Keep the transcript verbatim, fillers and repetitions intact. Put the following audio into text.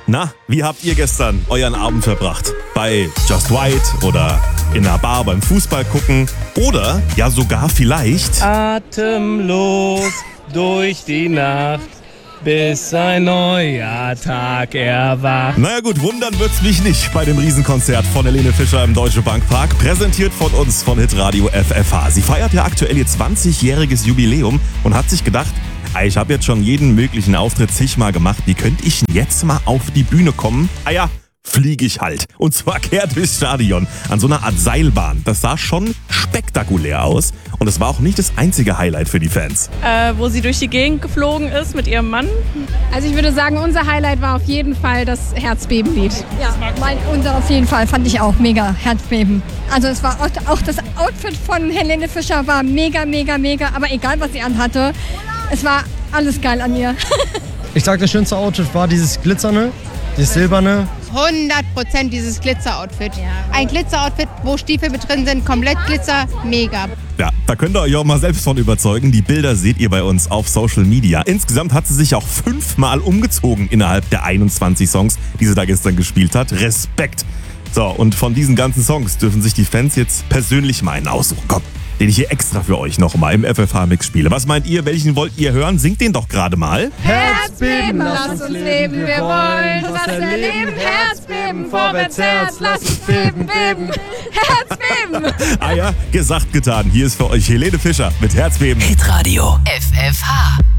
Na, wie habt ihr gestern euren Abend verbracht? Bei Just White oder in einer Bar beim Fußball gucken oder ja sogar vielleicht Atemlos durch die Nacht, bis ein neuer Tag erwacht. Naja gut, wundern wird's mich nicht bei dem Riesenkonzert von Helene Fischer im Deutsche Bank Park, präsentiert von uns von Hitradio F F H. Sie feiert ja aktuell ihr zwanzigjähriges Jubiläum und hat sich gedacht, ich habe jetzt schon jeden möglichen Auftritt zigmal gemacht, wie könnte ich denn jetzt mal auf die Bühne kommen? Ah ja, fliege ich halt. Und zwar quer durchs Stadion an so einer Art Seilbahn. Das sah schon spektakulär aus und es war auch nicht das einzige Highlight für die Fans. Äh, wo sie durch die Gegend geflogen ist mit ihrem Mann. Also ich würde sagen, unser Highlight war auf jeden Fall das Herzbeben-Lied. Ja, mein, unser auf jeden Fall fand ich auch mega Herzbeben. Also es war auch, auch das Outfit von Helene Fischer war mega, mega, mega. Aber egal, was sie anhatte, es war alles geil an ihr. Ich sag, das schönste Outfit war dieses glitzerne, dieses silberne. hundert Prozent dieses Glitzer-Outfit. Ein Glitzer-Outfit, wo Stiefel mit drin sind, komplett Glitzer, mega. Ja, da könnt ihr euch auch mal selbst von überzeugen. Die Bilder seht ihr bei uns auf Social Media. Insgesamt hat sie sich auch fünfmal umgezogen innerhalb der einundzwanzig Songs, die sie da gestern gespielt hat. Respekt! So, und von diesen ganzen Songs dürfen sich die Fans jetzt persönlich mal einen aussuchen. Komm, den ich hier extra für euch noch mal im F F H-Mix spiele. Was meint ihr, welchen wollt ihr hören? Singt den doch gerade mal. Herzbeben, lass uns leben, wir wollen was erleben. Herzbeben, vorwärts Herz, lass uns beben, beben. Herzbeben! Ah ja, gesagt, getan. Hier ist für euch Helene Fischer mit Herzbeben. Hitradio F F H.